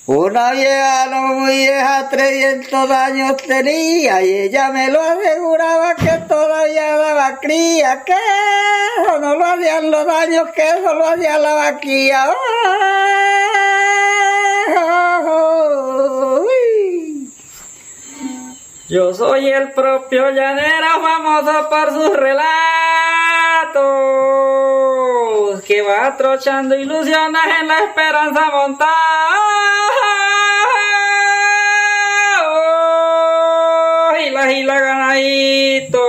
Una vieja no muy vieja, 300 años tenía, y ella me lo aseguraba que todavía daba cría, que eso no lo hacían los años, que eso lo hacía la vaquilla. Yo soy el propio llanero, famoso por sus relatos, que va trochando ilusiones en la esperanza montada. Gila ganadito.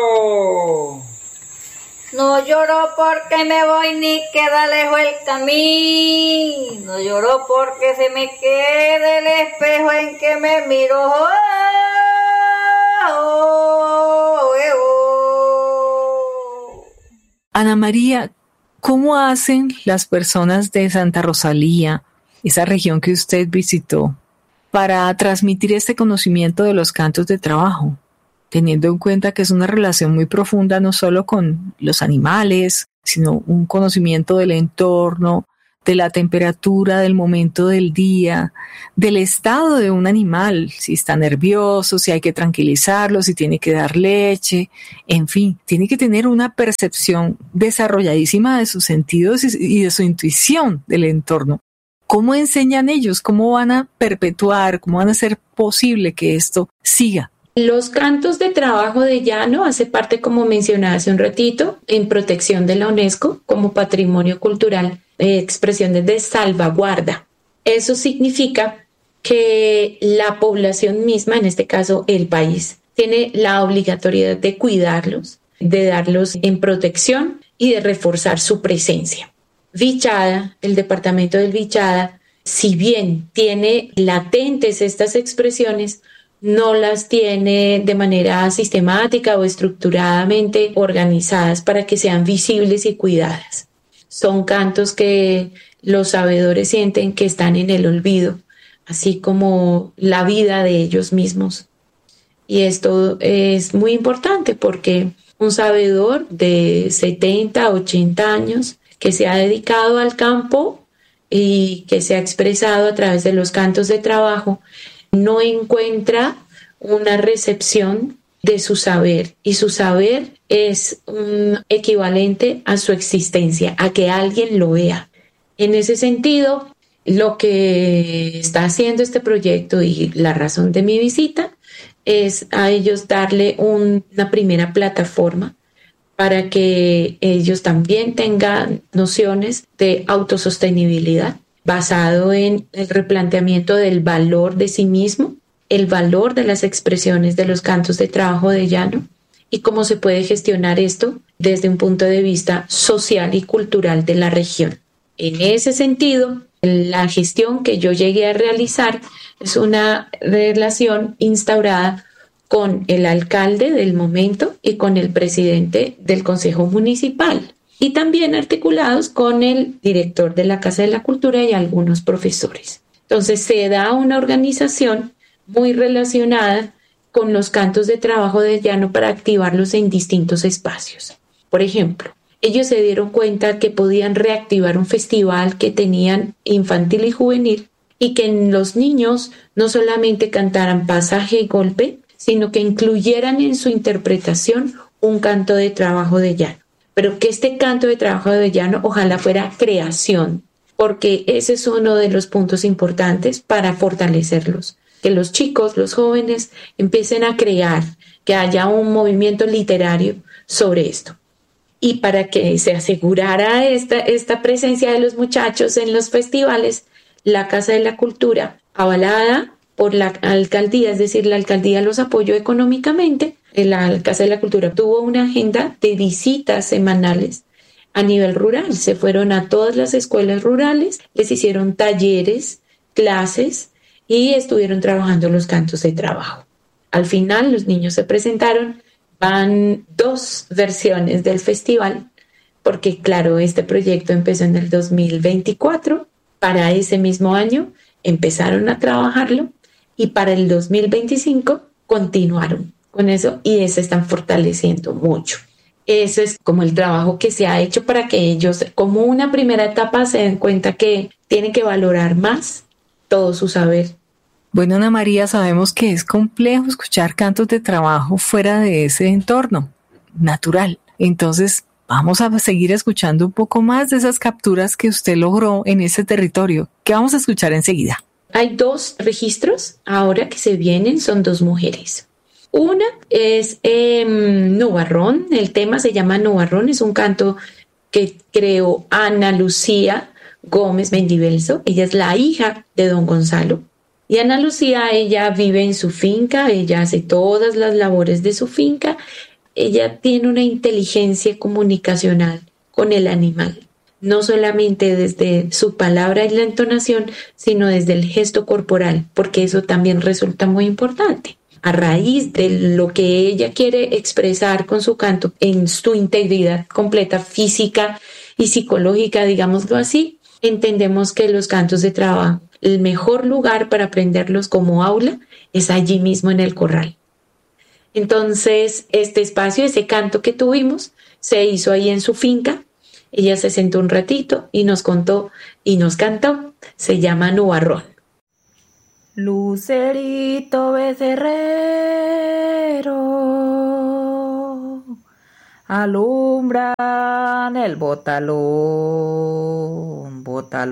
No lloro porque me voy ni queda lejos el camino. No lloro porque se me quede el espejo en que me miro. Ana María, ¿cómo hacen las personas de Santa Rosalía, esa región que usted visitó, para transmitir este conocimiento de los cantos de trabajo, teniendo en cuenta que es una relación muy profunda no solo con los animales, sino un conocimiento del entorno, de la temperatura, del momento del día, del estado de un animal, si está nervioso, si hay que tranquilizarlo, si tiene que dar leche, en fin, tiene que tener una percepción desarrolladísima de sus sentidos y de su intuición del entorno. ¿Cómo enseñan ellos? ¿Cómo van a perpetuar? ¿Cómo van a hacer posible que esto siga? Los cantos de trabajo de llano hace parte, como mencionaba hace un ratito, en protección de la UNESCO como patrimonio cultural, expresiones de salvaguarda. Eso significa que la población misma, en este caso el país, tiene la obligatoriedad de cuidarlos, de darlos en protección y de reforzar su presencia. Vichada, el departamento del Vichada, si bien tiene latentes estas expresiones, no las tiene de manera sistemática o estructuradamente organizadas para que sean visibles y cuidadas. Son cantos que los sabedores sienten que están en el olvido, así como la vida de ellos mismos. Y esto es muy importante porque un sabedor de 70, 80 años que se ha dedicado al campo y que se ha expresado a través de los cantos de trabajo, no encuentra una recepción de su saber, y su saber es un equivalente a su existencia, a que alguien lo vea. En ese sentido, lo que está haciendo este proyecto y la razón de mi visita es a ellos darle una primera plataforma para que ellos también tengan nociones de autosostenibilidad basado en el replanteamiento del valor de sí mismo, el valor de las expresiones de los cantos de trabajo de llano y cómo se puede gestionar esto desde un punto de vista social y cultural de la región. En ese sentido, la gestión que yo llegué a realizar es una relación instaurada con el alcalde del momento y con el presidente del Consejo Municipal, y también articulados con el director de la Casa de la Cultura y algunos profesores. Entonces se da una organización muy relacionada con los cantos de trabajo de llano para activarlos en distintos espacios. Por ejemplo, ellos se dieron cuenta que podían reactivar un festival que tenían infantil y juvenil y que los niños no solamente cantaran pasaje y golpe, sino que incluyeran en su interpretación un canto de trabajo de llano. Pero que este canto de trabajo de llano ojalá fuera creación, porque ese es uno de los puntos importantes para fortalecerlos. Que los chicos, los jóvenes, empiecen a crear, que haya un movimiento literario sobre esto. Y para que se asegurara esta presencia de los muchachos en los festivales, la Casa de la Cultura, avalada por la alcaldía, es decir, la alcaldía los apoyó económicamente, la Casa de la Cultura tuvo una agenda de visitas semanales a nivel rural. Se fueron a todas las escuelas rurales, les hicieron talleres, clases, y estuvieron trabajando los cantos de trabajo. Al final los niños se presentaron, van 2 versiones del festival, porque claro, este proyecto empezó en el 2024, para ese mismo año empezaron a trabajarlo y para el 2025 continuaron con eso y se están fortaleciendo mucho. Ese es como el trabajo que se ha hecho para que ellos, como una primera etapa, se den cuenta que tienen que valorar más todo su saber. Bueno, Ana María, sabemos que es complejo escuchar cantos de trabajo fuera de ese entorno natural. Entonces, vamos a seguir escuchando un poco más de esas capturas que usted logró en ese territorio, que vamos a escuchar enseguida. Hay 2 registros ahora que se vienen, son 2 mujeres. Una es Nubarrón, el tema se llama Nubarrón, es un canto que creó Ana Lucía Gómez Mendivelso. Ella es la hija de don Gonzalo. Y Ana Lucía, ella vive en su finca, ella hace todas las labores de su finca, ella tiene una inteligencia comunicacional con el animal, no solamente desde su palabra y la entonación, sino desde el gesto corporal, porque eso también resulta muy importante. A raíz de lo que ella quiere expresar con su canto en su integridad completa física y psicológica, digámoslo así, entendemos que los cantos de trabajo, el mejor lugar para aprenderlos como aula es allí mismo en el corral. Entonces, este espacio, ese canto que tuvimos, se hizo ahí en su finca. Ella se sentó un ratito y nos contó y nos cantó. Se llama Nubarrón. Lucerito becerrero, alumbran el botalón,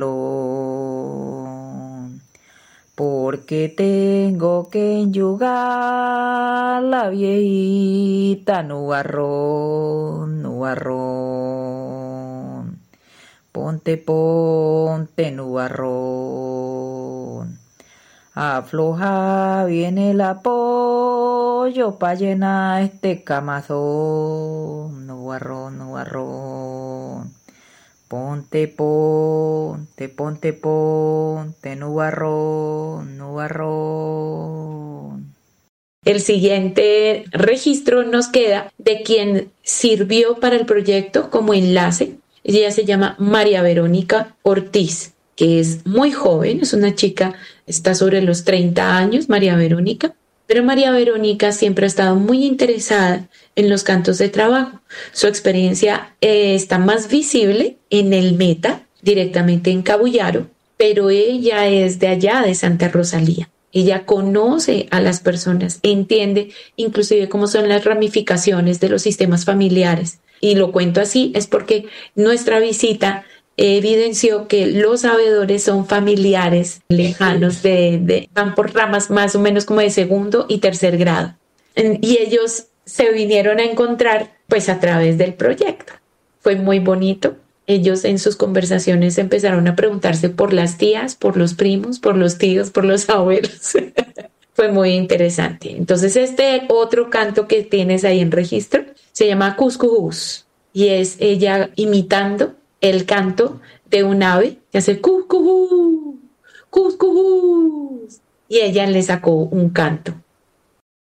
botalón, porque tengo que enyugar la viejita nubarrón, nubarrón, ponte, ponte nubarrón. Afloja bien el apoyo pa' llenar este camazón, nubarrón, nubarrón. Ponte, ponte, ponte, ponte, nubarrón, nubarrón. El siguiente registro nos queda de quien sirvió para el proyecto como enlace. Ella se llama María Verónica Ortiz, que es muy joven, es una chica, está sobre los 30 años, María Verónica, pero María Verónica siempre ha estado muy interesada en los cantos de trabajo. Su experiencia está más visible en el Meta, directamente en Cabullaro, pero ella es de allá, de Santa Rosalía. Ella conoce a las personas, entiende inclusive cómo son las ramificaciones de los sistemas familiares. Y lo cuento así, es porque nuestra visita evidenció que los sabedores son familiares lejanos, van por ramas más o menos como de segundo y tercer grado. Y ellos se vinieron a encontrar pues a través del proyecto. Fue muy bonito. Ellos en sus conversaciones empezaron a preguntarse por las tías, por los primos, por los tíos, por los abuelos. Fue muy interesante. Entonces este otro canto que tienes ahí en registro se llama Cuscujús y es ella imitando el canto de un ave que hace cuscujú, cuscujú, y ella le sacó un canto.